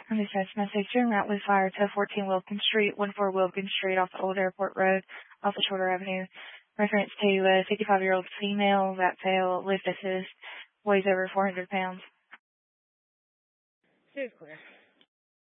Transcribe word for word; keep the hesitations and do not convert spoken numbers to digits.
This text message, en route with fire to fourteen Wilkins Street, one four Wilkins Street off the Old Airport Road, off the Shorter Avenue. Reference to a fifty-five-year-old female that failed lift assist, weighs over four hundred pounds. She's clear.